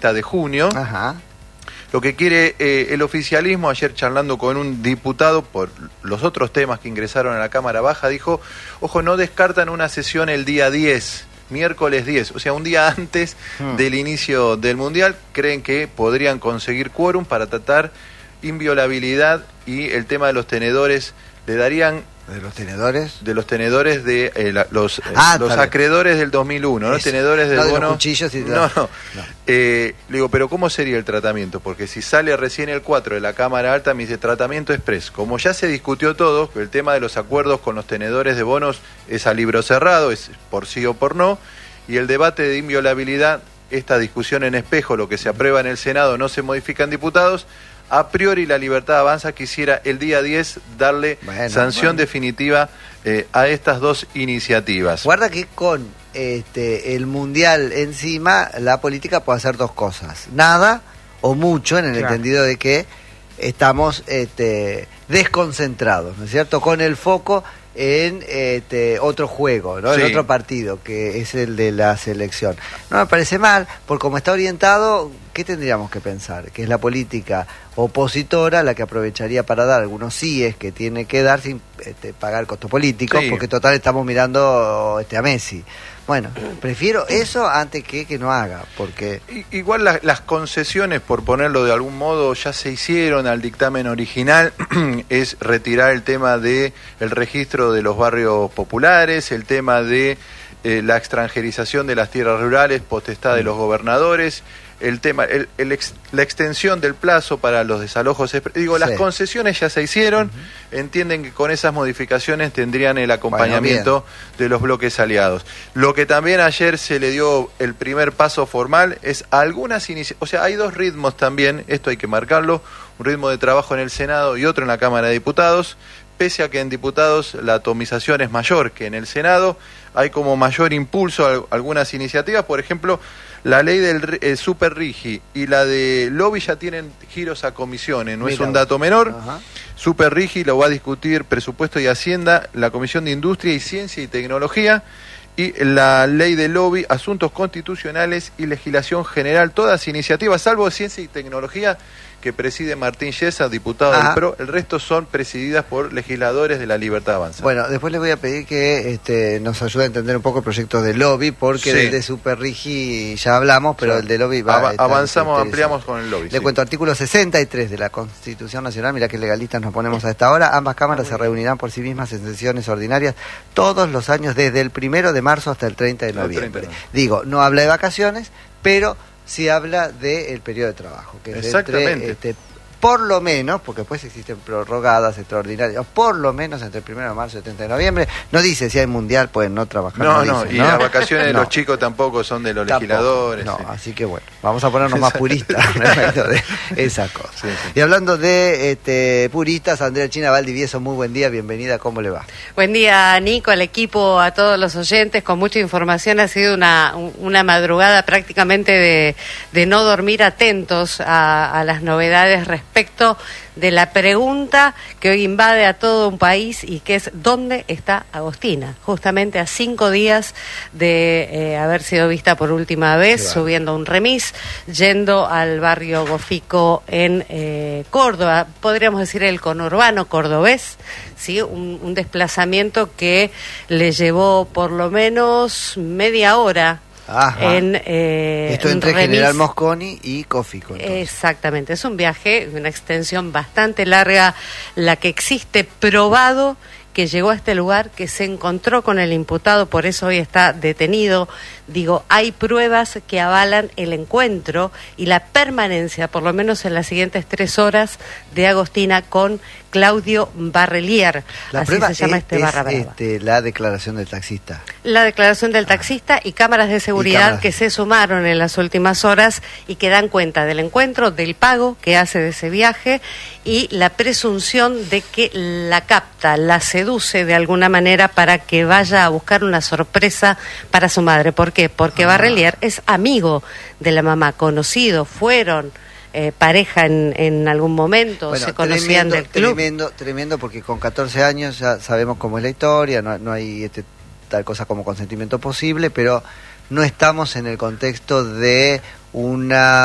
30 de junio. Ajá. Lo que quiere el oficialismo, ayer charlando con un diputado por los otros temas que ingresaron a la Cámara Baja, dijo, ojo, no descartan una sesión el día 10, miércoles 10, o sea, un día antes del inicio del Mundial. Creen que podrían conseguir quórum para tratar inviolabilidad, y el tema de los tenedores le darían... ¿De los tenedores? De los tenedores de los acreedores del 2001, ¿no? Eso. Tenedores del no, de bono. los cuchillos y no. Le digo, pero ¿cómo sería el tratamiento? Porque si sale recién el 4 de la Cámara Alta, me dice tratamiento express. Como ya se discutió todo, el tema de los acuerdos con los tenedores de bonos es a libro cerrado, es por sí o por no, y el debate de inviolabilidad, esta discusión en espejo, lo que se aprueba en el Senado no se modifica en diputados. A priori la Libertad Avanza quisiera el día 10 darle sanción definitiva a estas dos iniciativas. Guarda que con el Mundial encima, la política puede hacer dos cosas. Nada o mucho, en el entendido de que estamos desconcentrados, ¿no es cierto? Con el foco en otro juego, ¿no? Sí. En otro partido, que es el de la selección. No me parece mal, porque como está orientado, ¿qué tendríamos que pensar? Que es la política opositora la que aprovecharía para dar algunos síes que tiene que dar sin pagar costos políticos, sí. Porque total estamos mirando a Messi. Bueno, prefiero eso antes que no haga, porque... Igual las concesiones, por ponerlo de algún modo, ya se hicieron al dictamen original. Es retirar el tema de el registro de los barrios populares, el tema de la extranjerización de las tierras rurales, potestad de los gobernadores, el tema, la extensión del plazo para los desalojos. Digo, las concesiones ya se hicieron, entienden que con esas modificaciones tendrían el acompañamiento de los bloques aliados. Lo que también ayer se le dio el primer paso formal es algunas iniciativas, o sea, hay dos ritmos también, esto hay que marcarlo, un ritmo de trabajo en el Senado y otro en la Cámara de Diputados. Pese a que en diputados la atomización es mayor que en el Senado, hay como mayor impulso a algunas iniciativas. Por ejemplo, la ley del Super Rigi y la de Lobby ya tienen giros a comisiones, no es un dato menor. Super Rigi lo va a discutir Presupuesto y Hacienda, la Comisión de Industria y Ciencia y Tecnología, y la ley de Lobby, Asuntos Constitucionales y Legislación General, todas iniciativas, salvo Ciencia y Tecnología, que preside Martín Yesa, diputado del PRO. El resto son presididas por legisladores de la Libertad Avanza. Bueno, después les voy a pedir que nos ayude a entender un poco el proyecto de Lobby, porque del de Super Rigi ya hablamos, pero el de Lobby va avanzamos, ampliamos con el Lobby. Le cuento, artículo 63 de la Constitución Nacional, mira que legalistas nos ponemos a esta hora. Ambas cámaras se reunirán por sí mismas en sesiones ordinarias todos los años desde el 1 de marzo hasta el 30 de noviembre. Digo, no habla de vacaciones, pero sí habla del periodo de trabajo, que es entre, por lo menos, porque después existen prorrogadas extraordinarias, por lo menos entre el 1 de marzo y el 30 de noviembre. No dice si hay mundial, pueden no trabajar. Y las vacaciones de los chicos tampoco son de los legisladores. Así que bueno, vamos a ponernos más puristas respecto de esa cosa. Y hablando de puristas, Andrea China Valdivieso, muy buen día, bienvenida, ¿cómo le va? Buen día, Nico, al equipo, a todos los oyentes, con mucha información. Ha sido una madrugada prácticamente de no dormir, atentos a las novedades respecto de la pregunta que hoy invade a todo un país, y que es ¿dónde está Agostina? Justamente a 5 días de haber sido vista por última vez, subiendo un remis, yendo al barrio Gofico en Córdoba, podríamos decir el conurbano cordobés, ¿sí? Un desplazamiento que le llevó por lo menos media hora. Esto entre General Mosconi y Cófico. Exactamente, es un viaje de una extensión bastante larga, la que existe, probado que llegó a este lugar, que se encontró con el imputado, por eso hoy está detenido. Digo, hay pruebas que avalan el encuentro y la permanencia, por lo menos en las siguientes 3 horas, de Agostina con Claudio Barrelier. La así prueba se llama este barra brava. La declaración del taxista. La declaración del taxista y cámaras de seguridad que se sumaron en las últimas horas y que dan cuenta del encuentro, del pago que hace de ese viaje y la presunción de que la capta, la seduce de alguna manera para que vaya a buscar una sorpresa para su madre. ¿Por qué? Porque Barrelier es amigo de la mamá, conocido, fueron pareja en algún momento, se conocían del club. Tremendo, porque con 14 años ya sabemos cómo es la historia, no hay tal cosa como consentimiento posible, pero no estamos en el contexto de una